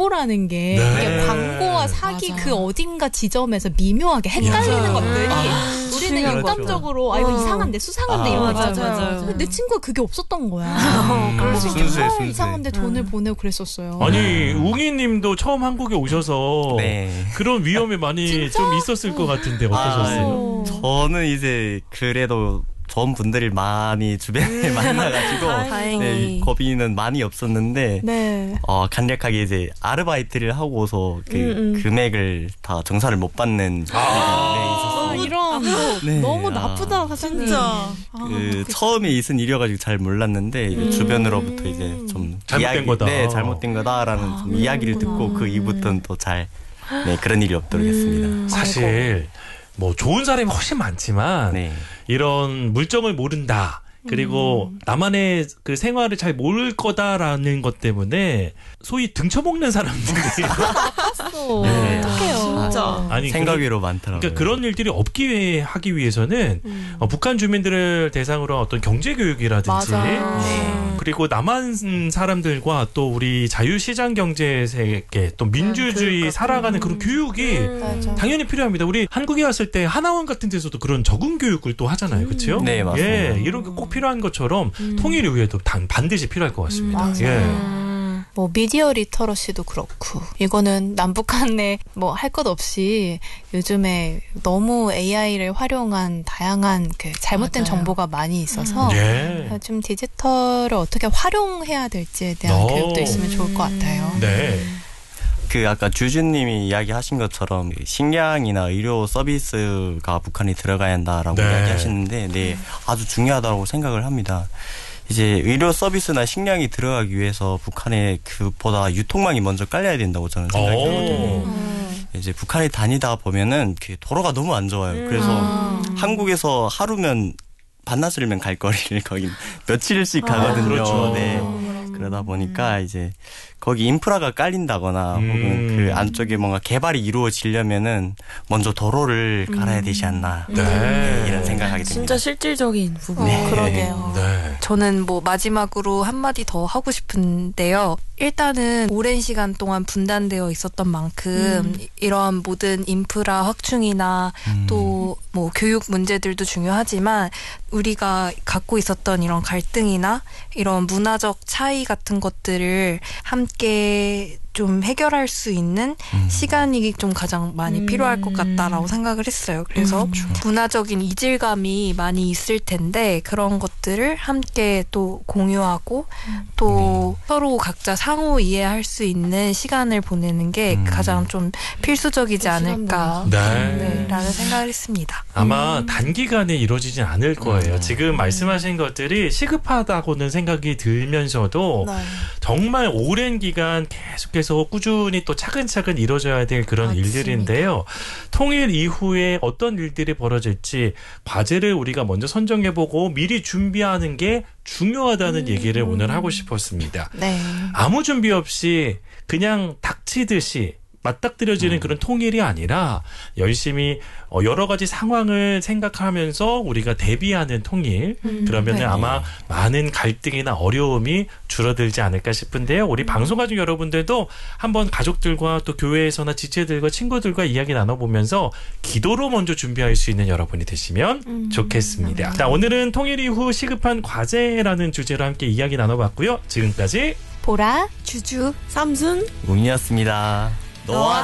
광고라는 게 네. 이게 광고와 사기 맞아. 그 어딘가 지점에서 미묘하게 헷갈리는 것들이 우리는 그렇죠. 일감적으로 이거 이상한데 수상한데 이런 거 맞아요, 있잖아요. 맞아요. 근데 내 친구가 그게 없었던 거야. 그래서 그래서 순수해, 정말 순수해. 이상한데 돈을 보내고 그랬었어요. 아니 웅이님도 처음 한국에 오셔서 네. 그런 위험이 많이 좀 있었을 것 같은데 어떠셨어요? 저는 이제 그래도 좋은 분들이 많이 주변에 만나가지고 다행히. 네, 겁이는 많이 없었는데 네. 간략하게 이제 아르바이트를 하고서 그 금액을 다 정산을 못 받는 네, 있었어요. 이런 네. 너무 나쁘다 사장님. 진짜. 그 처음에 있은 일이어가지고 잘 몰랐는데 이제 주변으로부터 이제 좀 잘못된 거다. 네, 잘못된 거다라는 좀 이야기를 듣고 그 이후부터는 또 잘 그런 일이 없도록 했습니다. 사실 뭐 좋은 사람이 훨씬 많지만 네. 이런 물정을 모른다. 그리고 나만의 그 생활을 잘 모를 거다라는 것 때문에 소위 등쳐먹는 사람들이 네. 어떡해요. 진짜. 아니 생각 그런- 외로 많더라고요. 그러니까 그런 일들이 없게 하기 위해서는 북한 주민들을 대상으로 한 어떤 경제 교육이라든지 맞아. 그리고 남한 사람들과 또 우리 자유시장 경제 세계 또 민주주의 살아가는 그런 교육이 맞아. 당연히 필요합니다. 우리 한국에 왔을 때 하나원 같은 데서도 그런 적응 교육을 또 하잖아요. 그렇죠? 네, 맞습니다. 예, 이런 게 꼭 필요한 것처럼 통일 이후에도 반드시 필요할 것 같습니다. 맞아요. 예. 뭐 미디어 리터러시도 그렇고 이거는 남북한에 뭐 할 것 없이 요즘에 너무 AI를 활용한 다양한 그 잘못된 맞아요. 정보가 많이 있어서 예. 좀 디지털을 어떻게 활용해야 될지에 대한 교육도 있으면 좋을 것 같아요. 네. 그 아까 주주님이 이야기하신 것처럼 식량이나 의료 서비스가 북한에 들어가야 한다라고 네. 이야기하시는데 네, 아주 중요하다고 생각을 합니다. 이제 의료 서비스나 식량이 들어가기 위해서 북한에 그보다 유통망이 먼저 깔려야 된다고 저는 생각하거든요. 이제 북한에 다니다 보면은 그 도로가 너무 안 좋아요. 그래서 한국에서 하루면 반나절이면 갈 거리를 거기 며칠씩 가거든요. 그렇죠. 네. 그러다 보니까 이제 거기 인프라가 깔린다거나 혹은 그 안쪽에 뭔가 개발이 이루어지려면은 먼저 도로를 깔아야 되지 않나 네. 이런 생각하게 됩니다. 진짜 실질적인 부분. 그러게요. 네. 저는 뭐 마지막으로 한마디 더 하고 싶은데요. 일단은 오랜 시간 동안 분단되어 있었던 만큼 이런 모든 인프라 확충이나 또 뭐 교육 문제들도 중요하지만 우리가 갖고 있었던 이런 갈등이나 이런 문화적 차이 같은 것들을 함께 좀 해결할 수 있는 시간이 좀 가장 많이 필요할 것 같다라고 생각을 했어요. 그래서 문화적인 이질감이 많이 있을 텐데 그런 것들을 함께 또 공유하고 또 서로 각자 상호 이해할 수 있는 시간을 보내는 게 가장 좀 필수적이지 않을까 네. 라는 생각을 했습니다. 아마 단기간에 이루어지진 않을 거예요. 지금 말씀하신 것들이 시급하다고는 생각이 들면서도 정말 오랜 기간 계속해서 꾸준히 또 차근차근 이루어져야 될 그런 일들인데요. 통일 이후에 어떤 일들이 벌어질지 과제를 우리가 먼저 선정해보고 미리 준비하는 게 중요하다는 얘기를 오늘 하고 싶었습니다. 네. 아무 준비 없이 그냥 닥치듯이 맞닥뜨려지는 그런 통일이 아니라 열심히 여러 가지 상황을 생각하면서 우리가 대비하는 통일. 그러면은 아마 많은 갈등이나 어려움이 줄어들지 않을까 싶은데요. 우리 방송가족 여러분들도 한번 가족들과 또 교회에서나 지체들과 친구들과 이야기 나눠보면서 기도로 먼저 준비할 수 있는 여러분이 되시면 좋겠습니다. 자, 오늘은 통일 이후 시급한 과제라는 주제로 함께 이야기 나눠봤고요. 지금까지 보라 주주 삼순 웅이었습니다. 너와